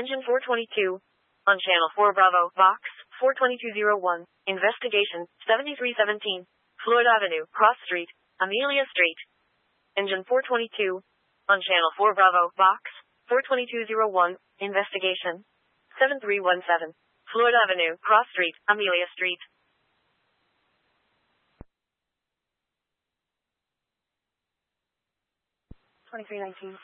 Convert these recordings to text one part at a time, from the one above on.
Engine 422. On Channel 4 Bravo, Box 42201. Investigation 7317. Floyd Avenue, Cross Street, Amelia Street. Engine 422. On Channel 4 Bravo, Box 42201. Investigation 7317. Floyd Avenue, Cross Street, Amelia Street. $23.19.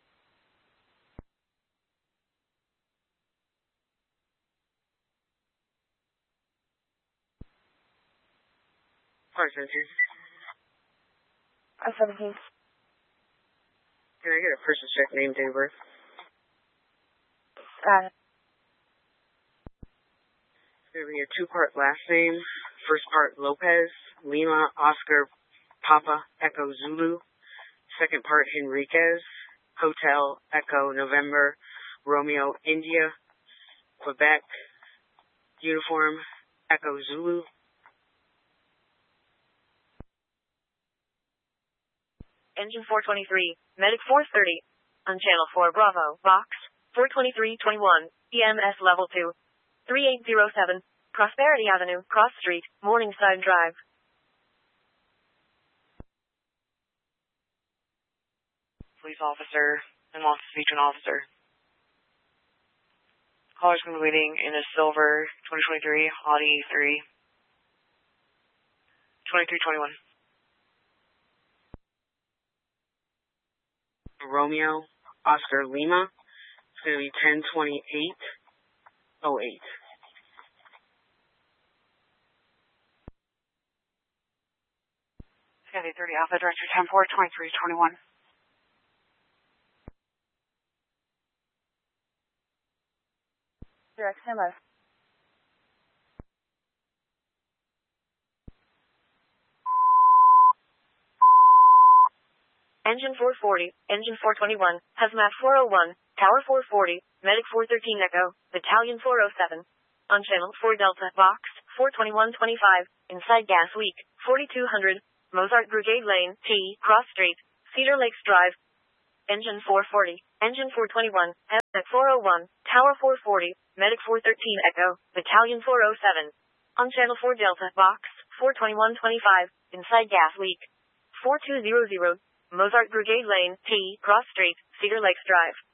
Car Center. I-17. Can I get a person's check name, date of birth? Got it. It's going to be a two-part last name. First part, Lopez, Lima, Oscar, Papa, Echo, Zulu. Second part, Henriquez, Hotel, Echo, November, Romeo, India, Quebec, Uniform, Echo, Zulu. Engine 423, Medic 430. On Channel 4 Bravo, Box 42321. EMS Level 2. 3807. Prosperity Avenue, Cross Street, Morningside Drive. Police officer and wants to speak to an officer. Caller's going to be waiting in a silver 2023 Audi A3. 2321. Romeo, Oscar, Lima. It's going to be 102808. Chevy 30 Alpha, Director 10-4-2321. Direct Hello. Engine 440, Engine 421, Hazmat 401, Tower 440, Medic 413 Echo, Battalion 407. On Channel 4 Delta, Box 42125, Inside Gas Week, 4200, Mozart Brigade Lane, T, Cross Street, Cedar Lakes Drive. Engine 440, Engine 421, Hazmat 401, Tower 440, Medic 413 Echo, Battalion 407. On Channel 4 Delta, Box 42125, Inside Gas Week, 4200. Mozart Brigade Lane, T, Cross Street, Cedar Lakes Drive.